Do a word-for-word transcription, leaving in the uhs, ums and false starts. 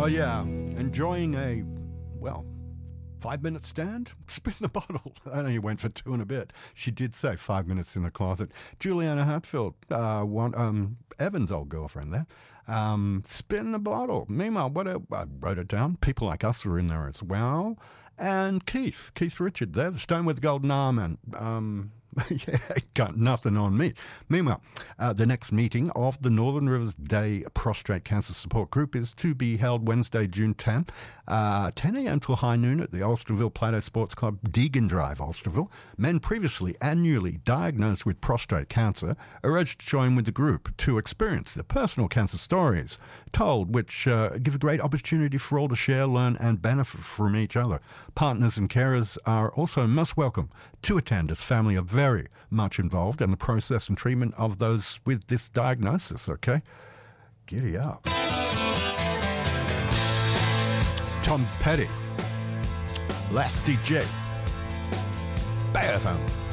yeah, enjoying a, well, five-minute stand? Spin the bottle. I know you went for two and a bit. She did say five minutes in the closet. Juliana Hatfield, uh, one, um, Evan's old girlfriend there. Um, spin the bottle. Meanwhile, what a, I wrote it down. People like us were in there as well. And Keith, Keith Richard there, the Stone with the Golden Arm, and um, yeah, got nothing on me. Meanwhile, uh, the next meeting of the Northern Rivers Day Prostate Cancer Support Group is to be held Wednesday, June tenth, uh, ten a.m. till high noon at the Ulsterville Plateau Sports Club, Deegan Drive, Ulsterville. Men previously and newly diagnosed with prostate cancer are urged to join with the group to experience their personal cancer stories told, which uh, give a great opportunity for all to share, learn and benefit from each other. Partners and carers are also most welcome to attend, as family are very much involved in the process and treatment of those with this diagnosis, okay? Giddy up. Tom Petty, Last D J, Bay F M.